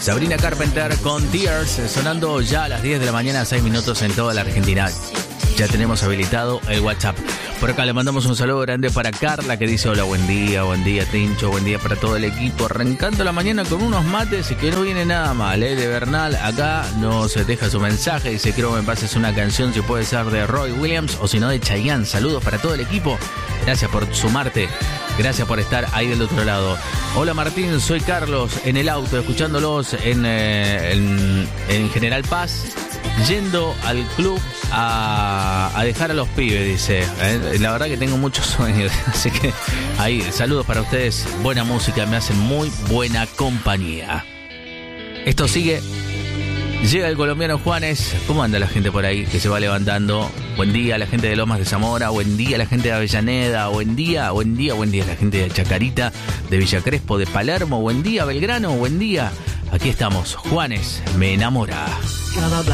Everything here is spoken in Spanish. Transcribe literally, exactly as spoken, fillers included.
Sabrina Carpenter con Tears, sonando ya a las diez de la mañana, seis minutos en toda la Argentina. Ya tenemos habilitado el WhatsApp. Por acá le mandamos un saludo grande para Carla, que dice: hola, buen día, buen día Tincho, buen día para todo el equipo. Arrancando la mañana con unos mates y que no viene nada mal, ¿eh? De Bernal acá nos deja su mensaje, dice: quiero que me pases una canción, si puede ser de Roy Williams o si no de Chayanne. Saludos para todo el equipo, gracias por sumarte, gracias por estar ahí del otro lado. Hola Martín, soy Carlos, en el auto, escuchándolos en, eh, en, en General Paz, yendo al club a, a dejar a los pibes, dice. ¿eh? La verdad que tengo muchos sueños, así que ahí, saludos para ustedes, buena música, me hacen muy buena compañía. Esto sigue, llega el colombiano Juanes. ¿Cómo anda la gente por ahí que se va levantando? Buen día a la gente de Lomas de Zamora, buen día a la gente de Avellaneda, buen día, buen día, buen día a la gente de Chacarita, de Villa Crespo, de Palermo, buen día Belgrano, buen día. Aquí estamos, Juanes, me enamora. Cada